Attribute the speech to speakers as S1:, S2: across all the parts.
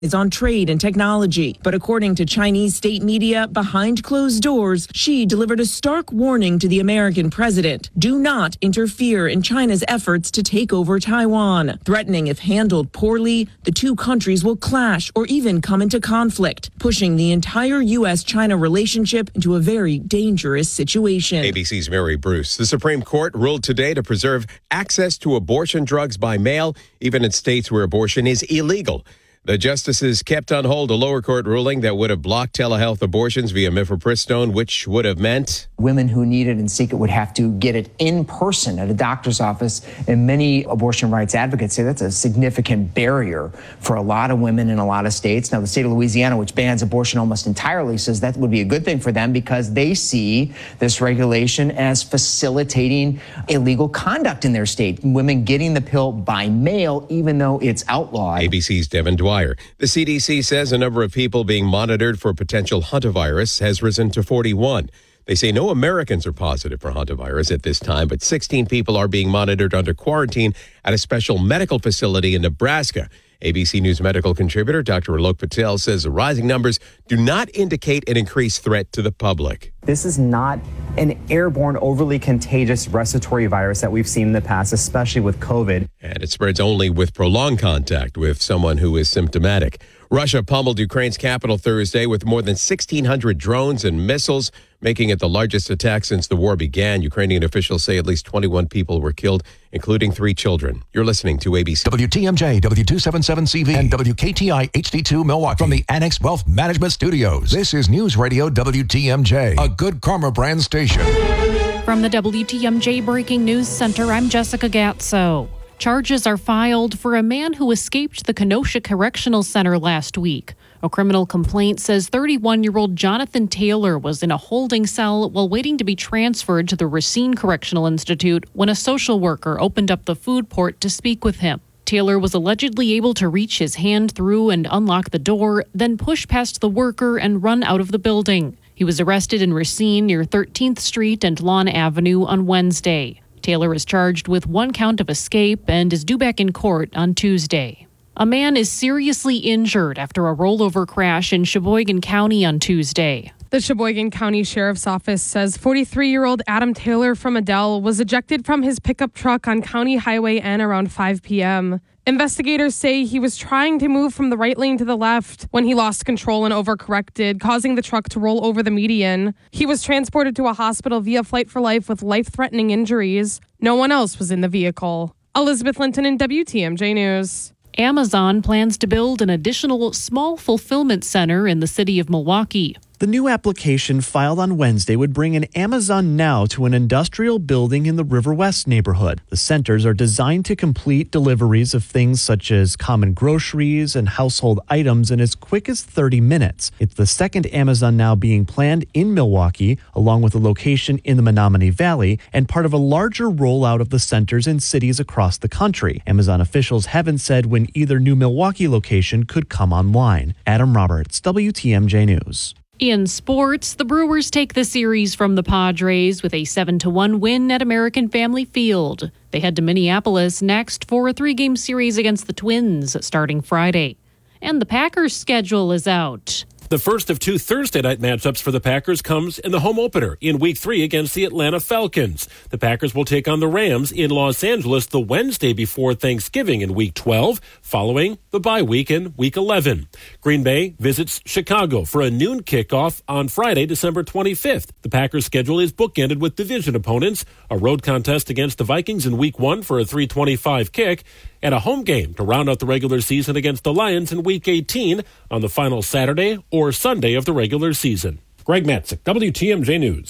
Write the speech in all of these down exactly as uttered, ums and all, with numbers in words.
S1: is on trade and technology. But according to Chinese state media, behind closed doors, Xi delivered a stark warning to the American president. Do not interfere in China's efforts to take over Taiwan, threatening if handled poorly, the two countries will clash or even come into conflict, pushing the entire U S China relationship into a very dangerous situation.
S2: A B C's Mary Bruce. The Supreme Court ruled today to preserve access to abortion drugs by mail, even in states where abortion is illegal. The justices kept on hold a lower court ruling that would have blocked telehealth abortions via mifepristone, which would have meant
S3: women who need it and seek it would have to get it in person at a doctor's office. And many abortion rights advocates say that's a significant barrier for a lot of women in a lot of states. Now, the state of Louisiana, which bans abortion almost entirely, says that would be a good thing for them because they see this regulation as facilitating illegal conduct in their state. Women getting the pill by mail, even though it's outlawed.
S2: A B C's Devin Dwyer. The C D C says the number of people being monitored for potential hantavirus has risen to forty-one. They say no Americans are positive for hantavirus at this time, but sixteen people are being monitored under quarantine at a special medical facility in Nebraska. A B C News medical contributor Doctor Alok Patel says the rising numbers do not indicate an increased threat to the public.
S4: This is not an airborne, overly contagious respiratory virus that we've seen in the past, especially with COVID.
S2: And it spreads only with prolonged contact with someone who is symptomatic. Russia pummeled Ukraine's capital Thursday with more than sixteen hundred drones and missiles, making it the largest attack since the war began. Ukrainian officials say at least twenty-one people were killed, including three children. You're listening to A B C.
S5: W T M J, W two seventy-seven C V, and W K T I H D two Milwaukee. From the Annex Wealth Management Studios, this is News Radio W T M J, a Good Karma brand station.
S6: From the W T M J Breaking News Center, I'm Jessica Gatso. Charges are filed for a man who escaped the Kenosha Correctional Center last week. A criminal complaint says thirty-one-year-old Jonathan Taylor was in a holding cell while waiting to be transferred to the Racine Correctional Institute when a social worker opened up the food port to speak with him. Taylor was allegedly able to reach his hand through and unlock the door, then push past the worker and run out of the building. He was arrested in Racine near thirteenth Street and Lawn Avenue on Wednesday. Taylor is charged with one count of escape and is due back in court on Tuesday. A man is seriously injured after a rollover crash in Sheboygan County on Tuesday.
S7: The Sheboygan County Sheriff's Office says forty-three-year-old Adam Taylor from Adel was ejected from his pickup truck on County Highway N around five p.m. Investigators say he was trying to move from the right lane to the left when he lost control and overcorrected, causing the truck to roll over the median. He was transported to a hospital via Flight for Life with life-threatening injuries. No one else was in the vehicle. Elizabeth Linton in W T M J News.
S6: Amazon plans to build an additional small fulfillment center in the city of Milwaukee.
S8: The new application filed on Wednesday would bring an Amazon Now to an industrial building in the River West neighborhood. The centers are designed to complete deliveries of things such as common groceries and household items in as quick as thirty minutes. It's the second Amazon Now being planned in Milwaukee, along with a location in the Menominee Valley, and part of a larger rollout of the centers in cities across the country. Amazon officials haven't said when either new Milwaukee location could come online. Adam Roberts, W T M J News.
S6: In sports, the Brewers take the series from the Padres with a seven to one win at American Family Field. They head to Minneapolis next for a three-game series against the Twins starting Friday. And the Packers' schedule is out.
S9: The first of two Thursday night matchups for the Packers comes in the home opener in Week three against the Atlanta Falcons. The Packers will take on the Rams in Los Angeles the Wednesday before Thanksgiving in Week twelve, following the bye week in Week eleven. Green Bay visits Chicago for a noon kickoff on Friday, December twenty-fifth. The Packers' schedule is bookended with division opponents, a road contest against the Vikings in Week one for a three twenty-five kick, and a home game to round out the regular season against the Lions in Week eighteen on the final Saturday or Sunday of the regular season. Greg Matzik, W T M J News.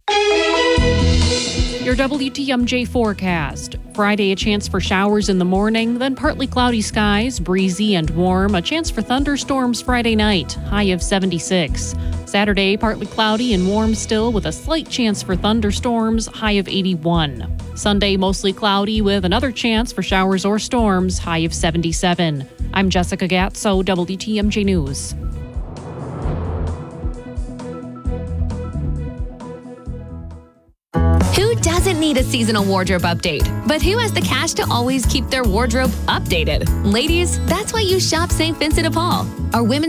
S6: Your W T M J forecast. Friday, a chance for showers in the morning, then partly cloudy skies, breezy and warm. A chance for thunderstorms Friday night, high of seventy-six. Saturday, partly cloudy and warm still with a slight chance for thunderstorms, high of eighty-one. Sunday, mostly cloudy with another chance for showers or storms, high of seventy-seven. I'm Jessica Gatso, W T M J News.
S10: Who doesn't need a seasonal wardrobe update? But who has the cash to always keep their wardrobe updated? Ladies, that's why you shop Saint Vincent de Paul. Our women's